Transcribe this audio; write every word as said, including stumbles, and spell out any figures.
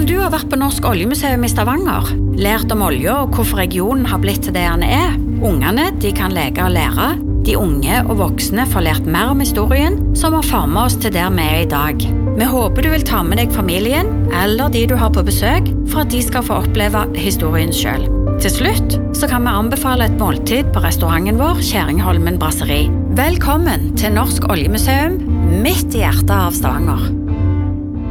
Om du har vært på Norsk Oljemuseum i Stavanger, lært om olje og hvorfor regionen har blitt til det den er, ungene de kan leke og lære, de unge og voksne får lært mer om historien som har formet oss til der vi er i dag. Vi håper du vil ta med deg familien eller de du har på besøk for at de skal få oppleve historien selv. Til slutt så kan vi anbefale et måltid på restauranten vår, Kjæringholmen Brasseri. Velkommen til Norsk Oljemuseum, midt i hjertet av Stavanger.